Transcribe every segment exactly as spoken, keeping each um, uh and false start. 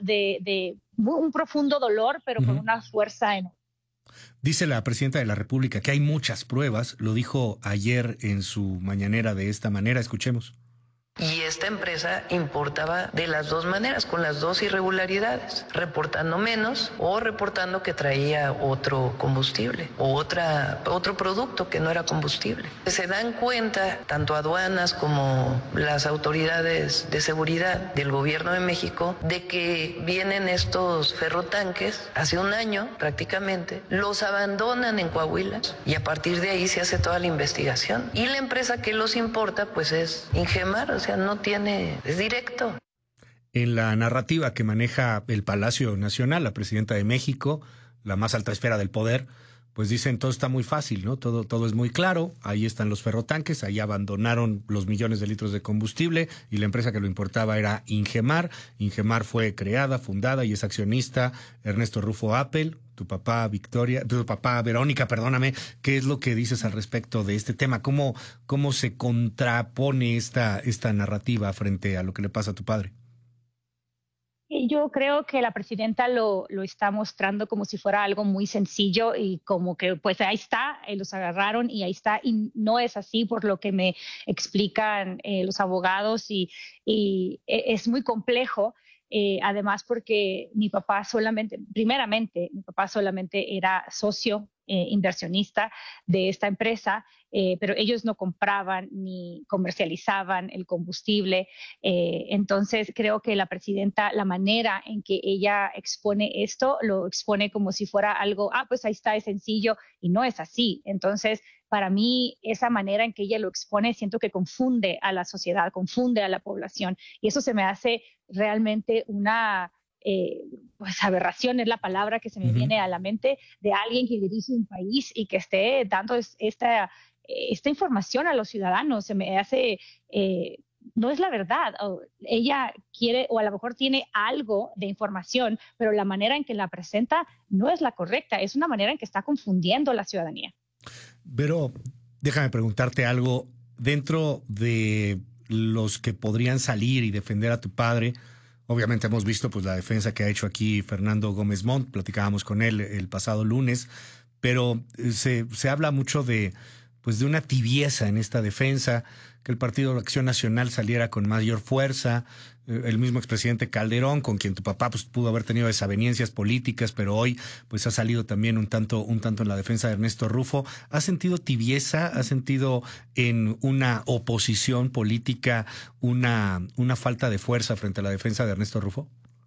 de, de un profundo dolor, pero uh-huh. con una fuerza enorme. Dice la presidenta de la República que hay muchas pruebas, lo dijo ayer en su mañanera de esta manera, escuchemos. Y esta empresa importaba de las dos maneras, con las dos irregularidades, reportando menos o reportando que traía otro combustible o otra, otro producto que no era combustible. Se dan cuenta, tanto aduanas como las autoridades de seguridad del gobierno de México, de que vienen estos ferrotanques, hace un año prácticamente, los abandonan en Coahuila y a partir de ahí se hace toda la investigación. Y la empresa que los importa pues es Ingemar, o sea, no tiene, es directo. En la narrativa que maneja el Palacio Nacional, la presidenta de México, la más alta esfera del poder, pues dicen todo está muy fácil, ¿no? Todo, todo es muy claro, ahí están los ferrotanques, ahí abandonaron los millones de litros de combustible y la empresa que lo importaba era Ingemar. Ingemar fue creada, fundada y es accionista Ernesto Rufo Appel. Tu papá Victoria, tu papá Verónica, perdóname, ¿qué es lo que dices al respecto de este tema? ¿Cómo, cómo se contrapone esta, esta narrativa frente a lo que le pasa a tu padre? Yo creo que la presidenta lo, lo está mostrando como si fuera algo muy sencillo y como que pues ahí está, eh, los agarraron y ahí está, y no es así por lo que me explican eh, los abogados y, y es muy complejo. Eh, además porque mi papá solamente, primeramente, mi papá solamente era socio eh, inversionista de esta empresa, eh, pero ellos no compraban ni comercializaban el combustible. Eh, entonces creo que la presidenta, la manera en que ella expone esto, lo expone como si fuera algo, ah, pues ahí está, es sencillo, y no es así. Entonces, para mí, esa manera en que ella lo expone, siento que confunde a la sociedad, confunde a la población, y eso se me hace realmente una eh, pues aberración, es la palabra que se me uh-huh. viene a la mente, de alguien que dirige un país y que esté dando esta, esta información a los ciudadanos. Se me hace... Eh, no es la verdad. Ella quiere, o a lo mejor tiene algo de información, pero la manera en que la presenta no es la correcta, es una manera en que está confundiendo a la ciudadanía. Pero déjame preguntarte algo. Dentro de los que podrían salir y defender a tu padre, obviamente hemos visto pues la defensa que ha hecho aquí Fernando Gómez Montt, platicábamos con él el pasado lunes, pero se, se habla mucho de, pues, de una tibieza en esta defensa, que el Partido de Acción Nacional saliera con mayor fuerza. El mismo expresidente Calderón, con quien tu papá pues, pudo haber tenido desavenencias políticas, pero hoy pues ha salido también un tanto, un tanto en la defensa de Ernesto Rufo. ¿Has sentido tibieza? ¿Has sentido en una oposición política una, una falta de fuerza frente a la defensa de Ernesto Rufo?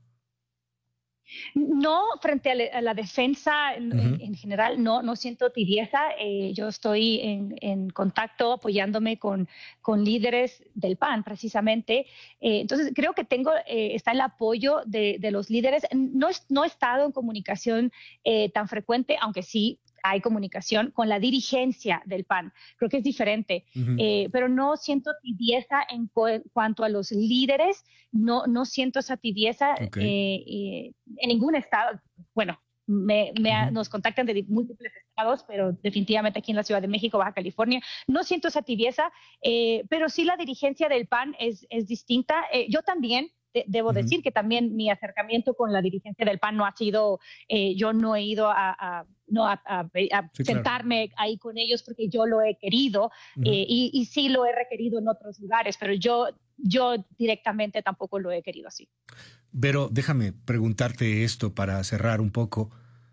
No, frente a, le, a la defensa en, uh-huh. en, en general, no, no siento tibieza. Eh, yo estoy en, en contacto apoyándome con, con líderes del P A N, precisamente. Eh, entonces, creo que tengo, eh, está el apoyo de, de los líderes. No, no he estado en comunicación eh, tan frecuente, aunque sí hay comunicación con la dirigencia del P A N. Creo que es diferente, uh-huh. eh, pero no siento tibieza en cu- cuanto a los líderes. No, no siento esa tibieza okay. eh, eh, en ningún estado. Bueno, me, me uh-huh. nos contactan de múltiples estados, pero definitivamente aquí en la Ciudad de México, Baja California, no siento esa tibieza, eh, pero sí la dirigencia del P A N es, es distinta. Eh, yo también debo uh-huh. decir que también mi acercamiento con la dirigencia del P A N no ha sido, eh, yo no he ido a, a, no, a, a, a sí, sentarme claro. ahí con ellos porque yo lo he querido uh-huh. eh, y, y sí lo he requerido en otros lugares, pero yo, yo directamente tampoco lo he querido así. Pero déjame preguntarte esto para cerrar un poco.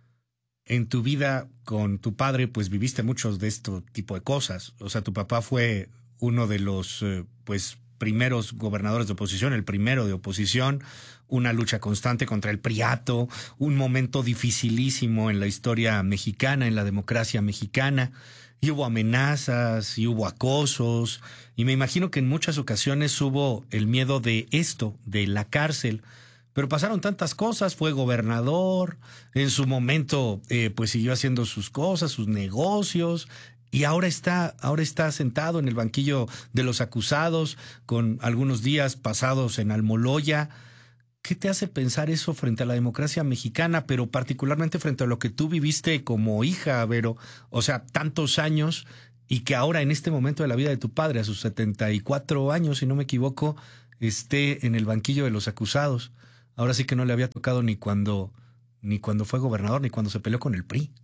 En tu vida con tu padre, pues viviste muchos de este tipo de cosas. O sea, tu papá fue uno de los, eh, pues, primeros gobernadores de oposición, el primero de oposición, una lucha constante contra el priato, un momento dificilísimo en la historia mexicana, en la democracia mexicana, y hubo amenazas, y hubo acosos, y me imagino que en muchas ocasiones hubo el miedo de esto, de la cárcel, pero pasaron tantas cosas, fue gobernador, en su momento eh, pues siguió haciendo sus cosas, sus negocios, y ahora está, ahora está sentado en el banquillo de los acusados, con algunos días pasados en Almoloya. ¿Qué te hace pensar eso frente a la democracia mexicana, pero particularmente frente a lo que tú viviste como hija, Vero? O sea, tantos años, y que ahora en este momento de la vida de tu padre, a sus setenta y cuatro años, si no me equivoco, esté en el banquillo de los acusados. ahora sí que no le había tocado ni cuando, ni cuando fue gobernador, ni cuando se peleó con el P R I.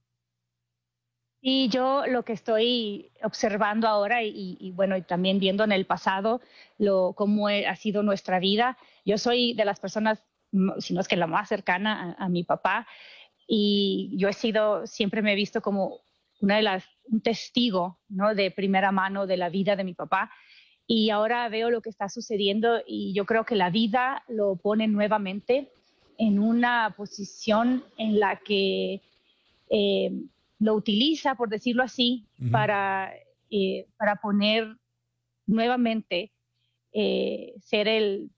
Y yo lo que estoy observando ahora y, y bueno, y también viendo en el pasado lo cómo ha sido nuestra vida. Yo soy de las personas, si no es que la más cercana a, a mi papá, y yo he sido, siempre me he visto como una de las, un testigo, ¿no? De primera mano de la vida de mi papá. Y ahora veo lo que está sucediendo y yo creo que la vida lo pone nuevamente en una posición en la que eh, lo utiliza, por decirlo así, uh-huh. para, eh, para poner nuevamente, eh, ser el,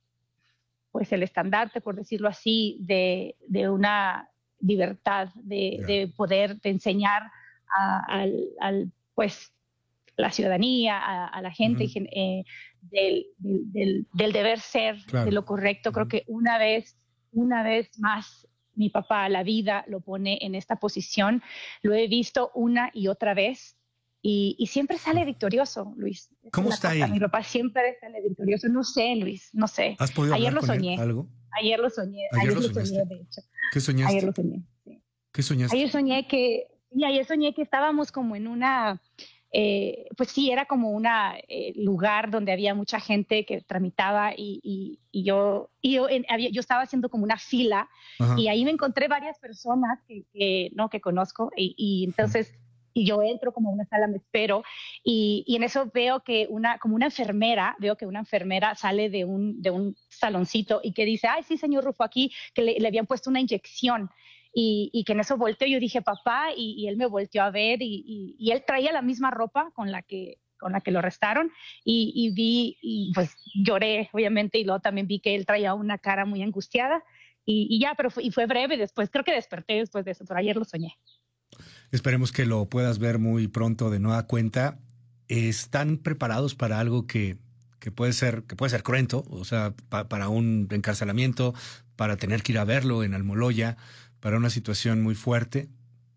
pues el estandarte, por decirlo así, de, de una libertad, de, yeah. de poder de enseñar a, al, al, pues, la ciudadanía, a, a la gente, uh-huh. eh, del, del, del deber ser, claro. de lo correcto. Uh-huh. Creo que una vez, una vez más, mi papá, la vida lo pone en esta posición. Lo he visto una y otra vez y, y siempre sale victorioso, Luis. Esa ¿Cómo está cosa. él? Mi papá siempre sale victorioso. No sé, Luis, no sé. ¿Has podido Ayer hablar lo con soñé. él algo? Ayer lo soñé. Ayer, Ayer lo, lo soñé, de hecho. ¿Qué soñaste? Ayer lo soñé, sí. ¿Qué soñaste? Ayer soñé que, y ayer soñé que estábamos como en una... Eh, pues sí, era como un eh, lugar donde había mucha gente que tramitaba y, y, y yo, y yo, en, había, yo estaba haciendo como una fila. Ajá. Y ahí me encontré varias personas que, que, ¿no? que conozco y, y entonces y yo entro como a una sala, me espero y, y en eso veo que una, como una enfermera, veo que una enfermera sale de un, de un saloncito y que dice, ay, sí, señor Rufo, aquí, que le, le habían puesto una inyección. Y, y que en eso volteó, yo dije papá y, y él me volteó a ver y, y, y él traía la misma ropa con la que, con la que lo arrestaron y, y vi y pues lloré obviamente y luego también vi que él traía una cara muy angustiada y, y ya, pero fue, y fue breve después, creo que desperté después de eso, pero ayer lo soñé. Esperemos que lo puedas ver muy pronto de nueva cuenta. ¿Están preparados para algo que, que puede ser, que puede ser cruento? O sea, pa, para un encarcelamiento, para tener que ir a verlo en Almoloya, para una situación muy fuerte.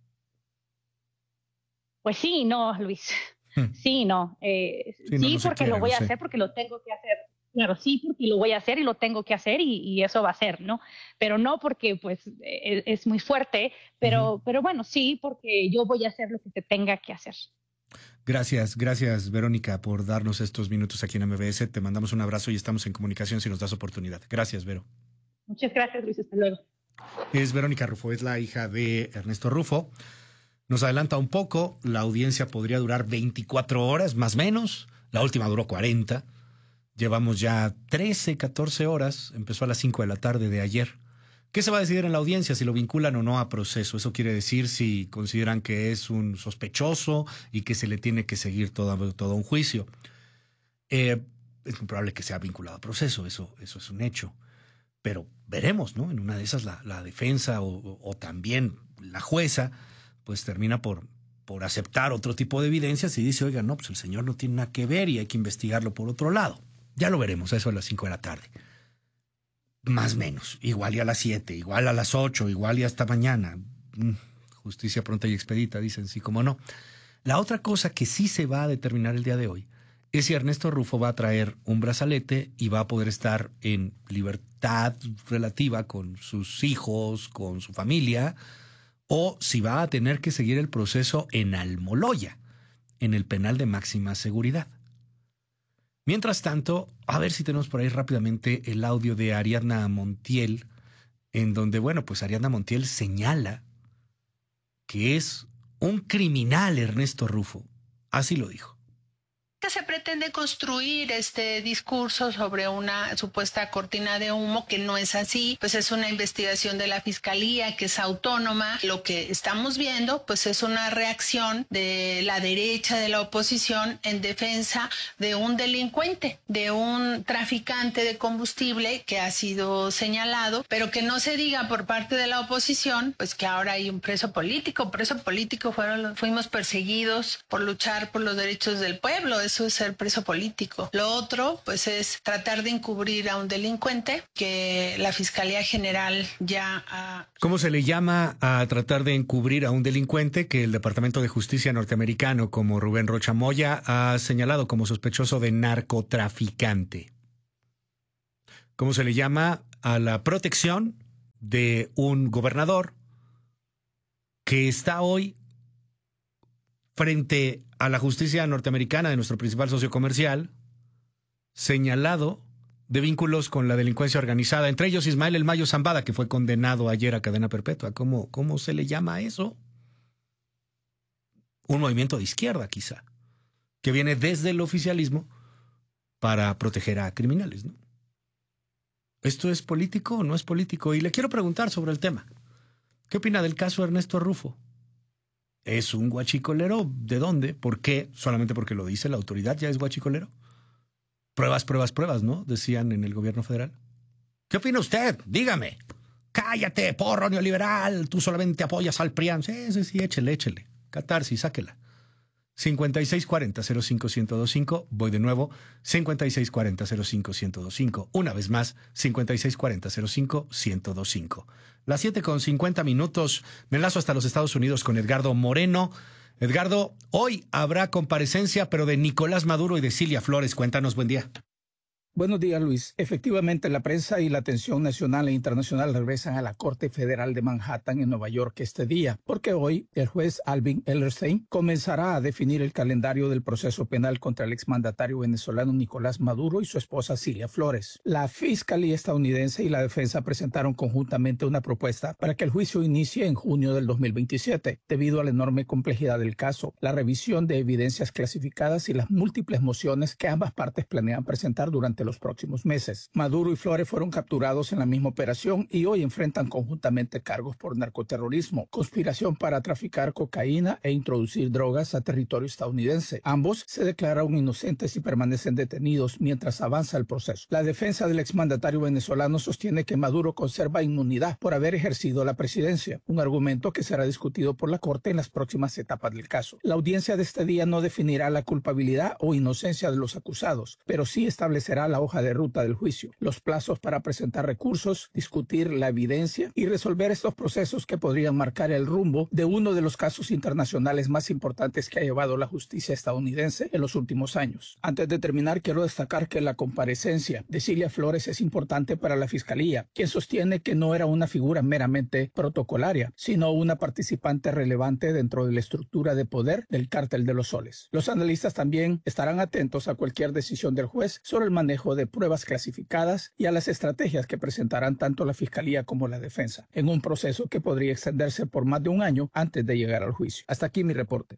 Pues sí, no, Luis. Hmm. Sí, no. Eh, sí, sí no, no porque quiere, lo voy a sé. hacer, porque lo tengo que hacer. Claro, sí, porque lo voy a hacer y lo tengo que hacer y, y eso va a ser, ¿no? Pero no porque, pues, es, es muy fuerte, pero, uh-huh. pero bueno, sí, porque yo voy a hacer lo que te tenga que hacer. Gracias, gracias, Verónica, por darnos estos minutos aquí en M B S. Te mandamos un abrazo y estamos en comunicación si nos das oportunidad. Gracias, Vero. Muchas gracias, Luis. Hasta luego. Es Verónica Rufo, es la hija de Ernesto Rufo. Nos adelanta un poco, la audiencia podría durar veinticuatro horas, más o menos. La última duró cuarenta. Llevamos ya trece, catorce horas. Empezó a las cinco de la tarde de ayer. ¿Qué se va a decidir en la audiencia? Si lo vinculan o no a proceso. Eso quiere decir si consideran que es un sospechoso y que se le tiene que seguir todo, todo un juicio. Eh, es muy probable que sea vinculado a proceso, eso, eso es un hecho. Pero veremos, ¿no? En una de esas la, la defensa o, o, o también la jueza pues termina por, por aceptar otro tipo de evidencias y dice, oiga, no, pues el señor no tiene nada que ver y hay que investigarlo por otro lado. Ya lo veremos, eso a las cinco de la tarde. Más o menos, igual y a las siete, igual a las ocho, igual y hasta mañana. Justicia pronta y expedita, dicen, sí, como no. La otra cosa que sí se va a determinar el día de hoy es si Ernesto Rufo va a traer un brazalete y va a poder estar en libertad relativa con sus hijos, con su familia, o si va a tener que seguir el proceso en Almoloya, en el penal de máxima seguridad. Mientras tanto, a ver si tenemos por ahí rápidamente el audio de Ariadna Montiel, en donde, bueno, pues Ariadna Montiel señala que es un criminal Ernesto Rufo. Así lo dijo. Que se pretende construir este discurso sobre una supuesta cortina de humo que no es así, pues es una investigación de la Fiscalía que es autónoma. Lo que estamos viendo pues es una reacción de la derecha, de la oposición, en defensa de un delincuente, de un traficante de combustible que ha sido señalado, pero que no se diga por parte de la oposición pues que ahora hay un preso político. Preso político fueron, fuimos perseguidos por luchar por los derechos del pueblo. Eso es ser preso político. Lo otro, pues, es tratar de encubrir a un delincuente que la Fiscalía General ya ha... ¿Cómo se le llama a tratar de encubrir a un delincuente que el Departamento de Justicia norteamericano, como Rubén Rocha Moya, ha señalado como sospechoso de narcotraficante? ¿Cómo se le llama a la protección de un gobernador que está hoy frente a la justicia norteamericana de nuestro principal socio comercial, señalado de vínculos con la delincuencia organizada, entre ellos Ismael El Mayo Zambada, que fue condenado ayer a cadena perpetua. ¿Cómo, cómo se le llama a eso? Un movimiento de izquierda, quizá, que viene desde el oficialismo para proteger a criminales, ¿no? ¿Esto es político o no es político? Y le quiero preguntar sobre el tema. ¿Qué opina del caso Ernesto Rufo? ¿Es un guachicolero? ¿De dónde? ¿Por qué? ¿Solamente porque lo dice la autoridad ya es guachicolero? Pruebas, pruebas, pruebas, ¿no? Decían en el gobierno federal. ¿Qué opina usted? Dígame. Cállate, porro neoliberal. Tú solamente apoyas al P R I A N. Sí, sí, sí, échele, échele. Catarsis, sáquela. cincuenta y seis cuarenta cero cinco ciento veinticinco. Voy de nuevo. cincuenta y seis cuarenta cero cinco ciento veinticinco. Una vez más, cincuenta y seis cuarenta cero cinco ciento veinticinco. Las siete con cincuenta minutos. Me enlazo hasta los Estados Unidos con Edgardo Moreno. Edgardo, hoy habrá comparecencia, pero de Nicolás Maduro y de Cilia Flores. Cuéntanos, buen día. Buenos días, Luis. Efectivamente, la prensa y la atención nacional e internacional regresan a la Corte Federal de Manhattan en Nueva York este día, porque hoy el juez Alvin Hellerstein comenzará a definir el calendario del proceso penal contra el exmandatario venezolano Nicolás Maduro y su esposa Cilia Flores. La Fiscalía estadounidense y la defensa presentaron conjuntamente una propuesta para que el juicio inicie en junio del dos mil veintisiete, debido a la enorme complejidad del caso, la revisión de evidencias clasificadas y las múltiples mociones que ambas partes planean presentar durante los próximos meses. Maduro y Flores fueron capturados en la misma operación y hoy enfrentan conjuntamente cargos por narcoterrorismo, conspiración para traficar cocaína e introducir drogas a territorio estadounidense. Ambos se declararon inocentes y permanecen detenidos mientras avanza el proceso. La defensa del exmandatario venezolano sostiene que Maduro conserva inmunidad por haber ejercido la presidencia, un argumento que será discutido por la Corte en las próximas etapas del caso. La audiencia de este día no definirá la culpabilidad o inocencia de los acusados, pero sí establecerá la hoja de ruta del juicio, los plazos para presentar recursos, discutir la evidencia y resolver estos procesos que podrían marcar el rumbo de uno de los casos internacionales más importantes que ha llevado la justicia estadounidense en los últimos años. Antes de terminar, quiero destacar que la comparecencia de Cilia Flores es importante para la Fiscalía, quien sostiene que no era una figura meramente protocolaria, sino una participante relevante dentro de la estructura de poder del Cártel de los Soles. Los analistas también estarán atentos a cualquier decisión del juez sobre el manejo de pruebas clasificadas y a las estrategias que presentarán tanto la Fiscalía como la defensa, en un proceso que podría extenderse por más de un año antes de llegar al juicio. Hasta aquí mi reporte.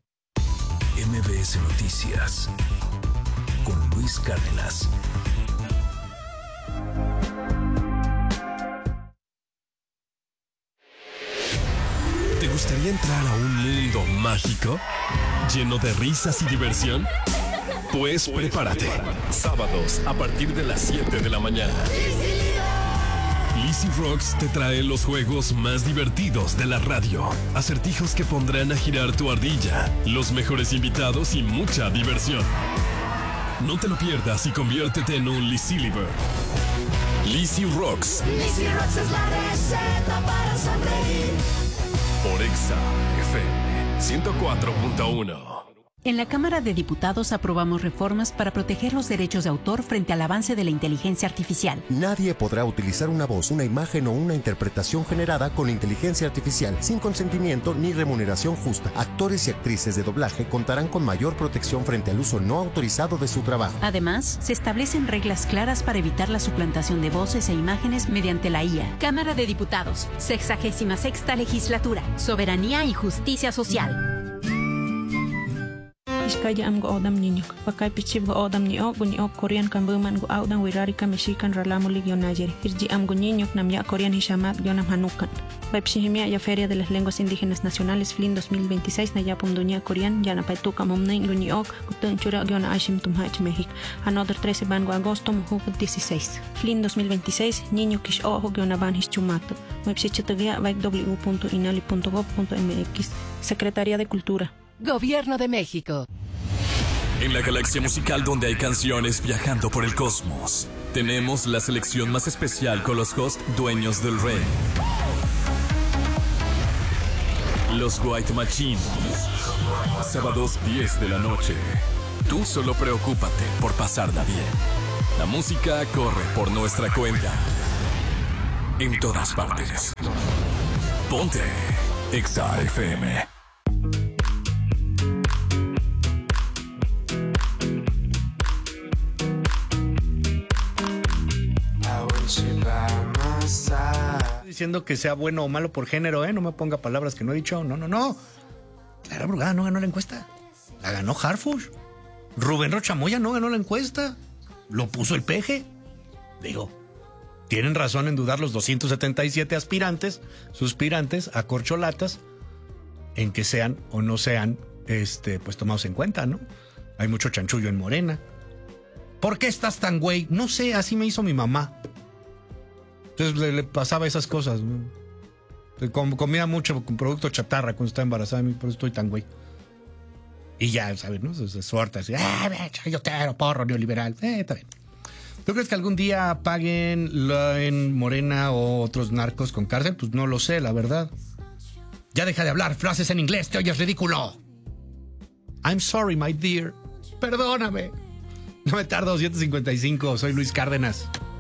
M B S Noticias con Luis Cárdenas. ¿Te gustaría entrar a un mundo mágico, lleno de risas y diversión? Pues prepárate. Sábados a partir de las siete de la mañana. Lizzy Rocks te trae los juegos más divertidos de la radio. Acertijos que pondrán a girar tu ardilla, los mejores invitados y mucha diversión. No te lo pierdas y conviértete en un Lizzy-liver. Lizzy Rocks. Lizzy Rocks es la receta para sonreír. Por Exa F M ciento cuatro punto uno. En la Cámara de Diputados aprobamos reformas para proteger los derechos de autor frente al avance de la inteligencia artificial. Nadie podrá utilizar una voz, una imagen o una interpretación generada con inteligencia artificial sin consentimiento ni remuneración justa. Actores y actrices de doblaje contarán con mayor protección frente al uso no autorizado de su trabajo. Además, se establecen reglas claras para evitar la suplantación de voces e imágenes mediante la I A. Cámara de Diputados, sexagésima sexta legislatura, soberanía y justicia social. Iskaya am go odam ninyok. Pakai pichib go odam ni ok buni ok Korean kan buman go audan wirari ka Mexican ralamu ligyo najeri. Irji am go ninyok nam ya Korean hishamat gionam hanukan. Baipsihimia ya Feria de las Lenguas Indígenas Nacionales F L I N dos mil veintiséis na ya pomdunia Korean ya na paituka momnen go ni ok gutun chura giona ashim tumhach México. Another trece ban go agosto muhu dieciséis. F L I N dos mil veintiséis niño kish ojo giona ban hischumato. Baipsichitagia baik w punto inali punto gov punto m x. Secretaría de Cultura. Gobierno de México. En la galaxia musical donde hay canciones viajando por el cosmos, tenemos la selección más especial con los hosts dueños del rey. Los White Machine. Sábados diez de la noche. Tú solo preocúpate por pasarla bien. La música corre por nuestra cuenta. en todas partes. Ponte Exa F M. Diciendo que sea bueno o malo por género, ¿eh? No me ponga palabras que no he dicho. No, no, no. Clara Brugada no ganó la encuesta. La ganó Harfush. Rubén Rochamoya no ganó la encuesta. Lo puso el Peje. Digo, tienen razón en dudar los doscientos setenta y siete aspirantes, suspirantes a corcholatas, en que sean o no sean este, pues tomados en cuenta, ¿no? Hay mucho chanchullo en Morena. ¿Por qué estás tan güey? No sé, así me hizo mi mamá. Entonces le, le pasaba esas cosas, ¿no? Com, comía mucho con producto chatarra cuando estaba embarazada, por eso estoy tan güey. Y ya, ¿sabes? ¿No? Se, se suelta así, ¡ah, chayotero, porro, neoliberal! Eh, está bien. ¿Tú crees que algún día paguen la, en Morena o otros narcos con cárcel? Pues no lo sé, la verdad. Ya deja de hablar frases en inglés, te oyes ridículo. I'm sorry, my dear. Perdóname. No me tardo, ciento cincuenta y cinco, soy Luis Cárdenas.